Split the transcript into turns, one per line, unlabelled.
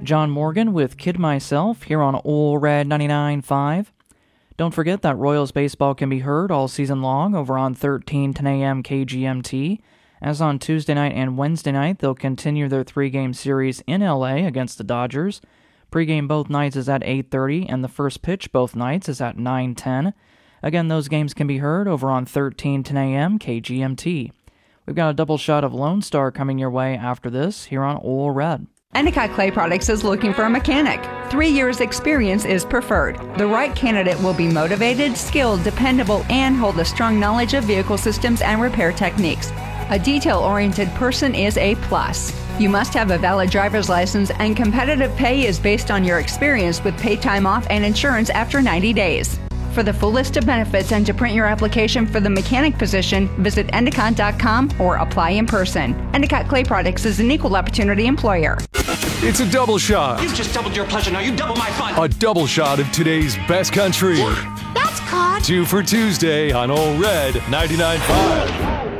John Morgan with Kid Myself here on Ole Red 99.5. Don't forget that Royals baseball can be heard all season long over on 1310 a.m. KGMT. As on Tuesday night and Wednesday night, they'll continue their 3-game series in LA against the Dodgers. Pre-game both nights is at 8:30, and the first pitch both nights is at 9:10. Again, those games can be heard over on 1310 a.m. KGMT. We've got a double shot of Lone Star coming your way after this here on Ole Red.
Endicott Clay Products is looking for a mechanic. 3 years experience is preferred. The right candidate will be motivated, skilled, dependable, and hold a strong knowledge of vehicle systems and repair techniques. A detail-oriented person is a plus. You must have a valid driver's license, and competitive pay is based on your experience with paid time off and insurance after 90 days. For the full list of benefits and to print your application for the mechanic position, visit Endicott.com or apply in person. Endicott Clay Products is an equal opportunity employer.
It's a double shot.
You've just doubled your pleasure, now you double my fun.
A double shot of today's best country.
Yeah, that's caught.
2 for Tuesday on Ole Red 99.5.